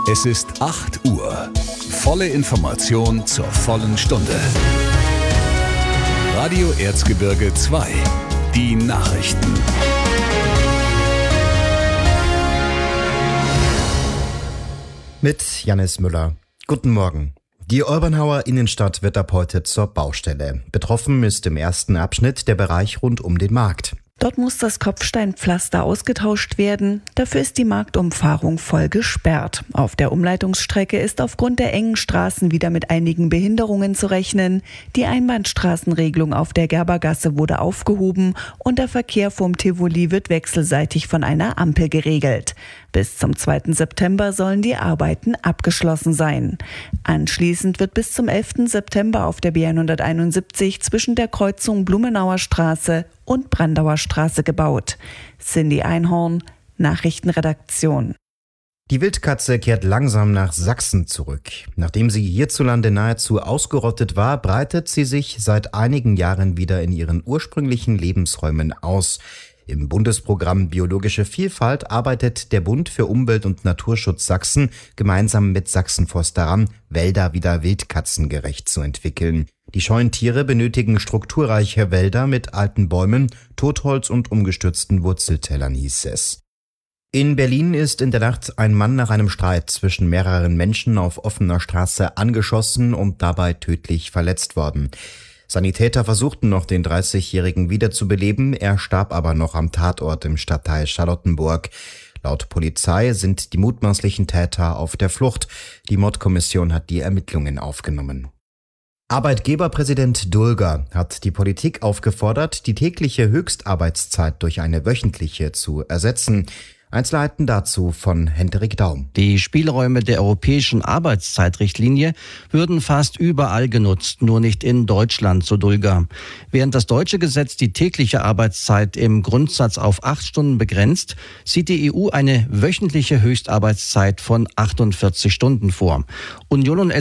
Es ist 8 Uhr. Volle Information zur vollen Stunde. Radio Erzgebirge 2. Die Nachrichten. Mit Jannis Müller. Guten Morgen. Die Olbernhauer Innenstadt wird ab heute zur Baustelle. Betroffen ist im ersten Abschnitt der Bereich rund um den Markt. Dort muss das Kopfsteinpflaster ausgetauscht werden. Dafür ist die Marktumfahrung voll gesperrt. Auf der Umleitungsstrecke ist aufgrund der engen Straßen wieder mit einigen Behinderungen zu rechnen. Die Einbahnstraßenregelung auf der Gerbergasse wurde aufgehoben und der Verkehr vom Tivoli wird wechselseitig von einer Ampel geregelt. Bis zum 2. September sollen die Arbeiten abgeschlossen sein. Anschließend wird bis zum 11. September auf der B171 zwischen der Kreuzung Blumenauer Straße und Brandauer Straße gebaut. Cindy Einhorn, Nachrichtenredaktion. Die Wildkatze kehrt langsam nach Sachsen zurück. Nachdem sie hierzulande nahezu ausgerottet war, breitet sie sich seit einigen Jahren wieder in ihren ursprünglichen Lebensräumen aus. Im Bundesprogramm Biologische Vielfalt arbeitet der Bund für Umwelt- und Naturschutz Sachsen gemeinsam mit Sachsenforst daran, Wälder wieder wildkatzengerecht zu entwickeln. Die scheuen Tiere benötigen strukturreiche Wälder mit alten Bäumen, Totholz und umgestürzten Wurzeltellern, hieß es. In Berlin ist in der Nacht ein Mann nach einem Streit zwischen mehreren Menschen auf offener Straße angeschossen und dabei tödlich verletzt worden. Sanitäter versuchten noch, den 30-Jährigen wiederzubeleben, er starb aber noch am Tatort im Stadtteil Charlottenburg. Laut Polizei sind die mutmaßlichen Täter auf der Flucht. Die Mordkommission hat die Ermittlungen aufgenommen. Arbeitgeberpräsident Dulger hat die Politik aufgefordert, die tägliche Höchstarbeitszeit durch eine wöchentliche zu ersetzen. Einzelheiten dazu von Hendrik Daum. Die Spielräume der europäischen Arbeitszeitrichtlinie würden fast überall genutzt, nur nicht in Deutschland, so Dulger. Während das deutsche Gesetz die tägliche Arbeitszeit im Grundsatz auf 8 Stunden begrenzt, sieht die EU eine wöchentliche Höchstarbeitszeit von 48 Stunden vor. Union und